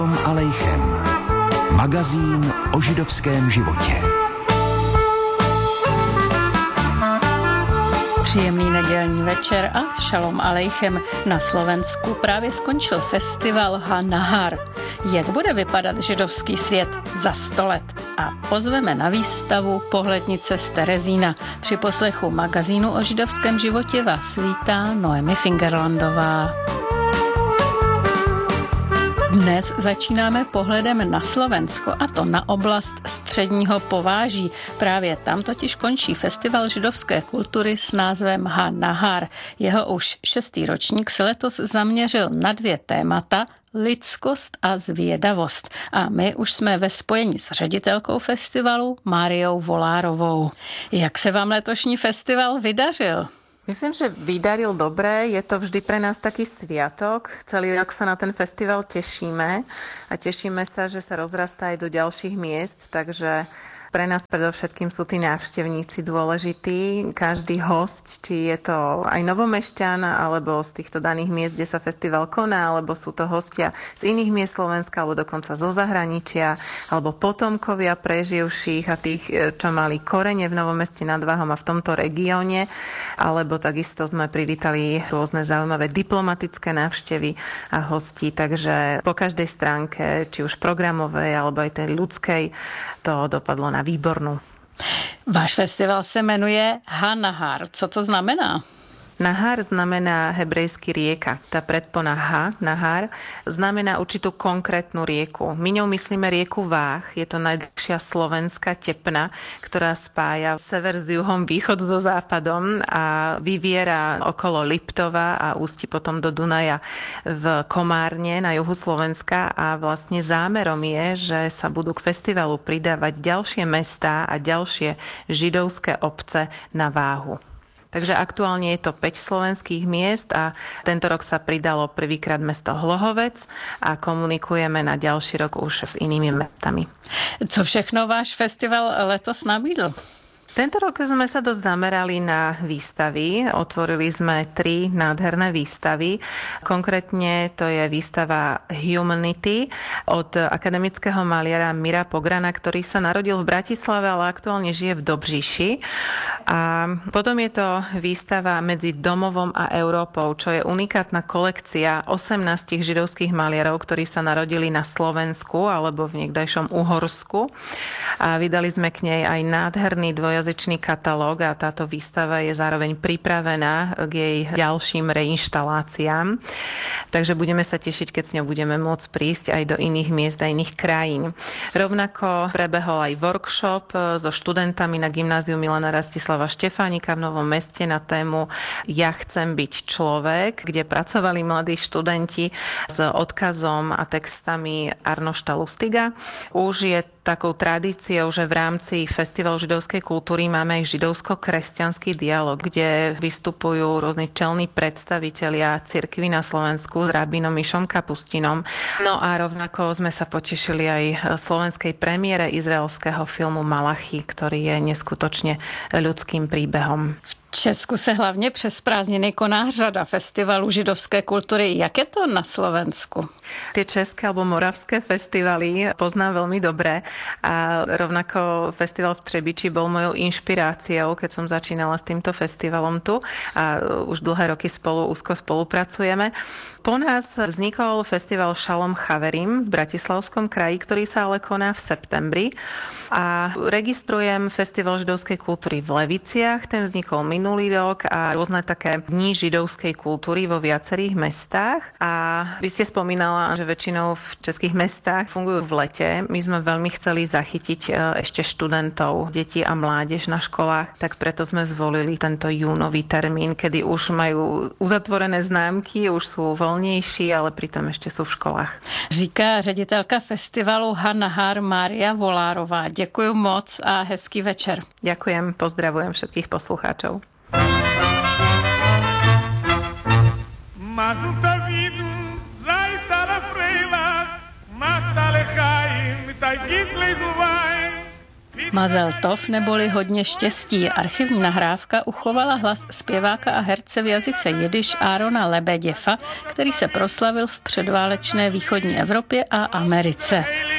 Aleichem. Magazín o židovském životě. Příjemný nedělní večer a šalom aleichem. Na Slovensku právě skončil festival Ha-Nahar. Jak bude vypadat židovský svět za 100 let? A pozveme na výstavu Pohlednice z Terezína. Při poslechu magazínu o židovském životě vás vítá Noemi Fingerlandová. Dnes začínáme pohledem na Slovensko, a to na oblast středního Pováží. Právě tam totiž končí festival židovské kultury s názvem Ha-Nahar. Jeho už 6. ročník se letos zaměřil na 2 témata: lidskost a zvědavost. A my už jsme ve spojení s ředitelkou festivalu Máriou Volárovou. Jak se vám letošní festival vydařil? Myslím, že vydaril dobre, je to vždy pre nás taký sviatok. Celý rok sa na ten festival tešíme a tešíme sa, že sa rozrastá aj do ďalších miest, takže pre nás predovšetkým sú tí návštevníci dôležití. Každý hosť, či je to aj Novomešťan, alebo z týchto daných miest, kde sa festival koná, alebo sú to hostia z iných miest Slovenska, alebo dokonca zo zahraničia, alebo potomkovia preživších a tých, čo mali korene v Novom Meste nad Váhom a v tomto regióne, alebo takisto sme privítali rôzne zaujímavé diplomatické návštevy a hostí, takže po každej stránke, či už programovej, alebo aj tej ľudskej, to dopadlo na výbornú. Váš festival se jmenuje Ha-Nahar. Co to znamená? Nahar znamená hebrejsky rieka. Tá predpona Ha, Nahar, znamená určitú konkrétnu rieku. My ňou myslíme rieku Váh. Je to najdlhšia slovenská tepna, ktorá spája sever s juhom, východ so západom a vyviera okolo Liptova a ústi potom do Dunaja v Komárne na juhu Slovenska. A vlastne zámerom je, že sa budú k festivalu pridávať ďalšie mestá a ďalšie židovské obce na Váhu. Takže aktuálne je to 5 slovenských miest a tento rok sa pridalo prvýkrát mesto Hlohovec a komunikujeme na ďalší rok už s inými mestami. Co všechno váš festival letos nabídl? Tento rok sme sa dosť zamerali na výstavy. Otvorili sme 3 nádherné výstavy. Konkrétne to je výstava Humanity od akademického maliara Mira Pograna, ktorý sa narodil v Bratislave, ale aktuálne žije v Dobříši. A potom je to výstava Medzi domovom a Európou, čo je unikátna kolekcia 18 židovských maliarov, ktorí sa narodili na Slovensku alebo v niekdajšom Uhorsku. A vydali sme k nej aj nádherný dvojazyčný katalóg a táto výstava je zároveň pripravená k jej ďalším reinštaláciám. Takže budeme sa tešiť, keď s ňou budeme môcť prísť aj do iných miest a iných krajín. Rovnako prebehol aj workshop so študentami na gymnáziu Milana Rastislava Štefánika v Novom Meste na tému Ja chcem byť človek, kde pracovali mladí študenti s odkazom a textami Arnošta Lustiga. Už je takou tradíciou, že v rámci Festivalu židovskej kultúry máme aj židovsko-kresťanský dialog, kde vystupujú rôzni čelní predstavitelia cirkvi na Slovensku s rabínom Mišom Kapustinom. No a rovnako sme sa potešili aj slovenskej premiére izraelského filmu Malachy, ktorý je neskutočne ľudským príbehom. V Česku se hlavně přes prázdniny koná řada festivalů židovské kultury. Jak je to na Slovensku? Tie české alebo moravské festivaly poznám veľmi dobre a rovnako festival v Třebiči bol mojou inšpiráciou, keď som začínala s týmto festivalom tu a už dlhé roky úzko spolupracujeme. Po nás vznikol festival Šalom Chaverim v Bratislavskom kraji, ktorý sa ale koná v septembri a registrujem festival židovskej kultúry v Leviciach. Ten vznikol minulý rok a rôzne také dni židovskej kultúry vo viacerých mestách. A vy ste spomínala, že väčšinou v českých mestách fungujú v lete. My sme veľmi chceli zachytiť ešte študentov, detí a mládež na školách, tak preto sme zvolili tento júnový termín, kedy už majú uzatvorené známky, už sú voľnejší, ale pritom ešte sú v školách. Říká ředitelka festivalu Ha-Nahar Mária Volárová. Děkuji moc a hezký večer. Ďakujem, pozdravujem všetkých poslucháčov. Mazel tov neboli hodně štěstí. Archivní nahrávka uchovala hlas zpěváka a herce v jazyce jidiš Aarona Lebeděva, který se proslavil v předválečné východní Evropě a Americe.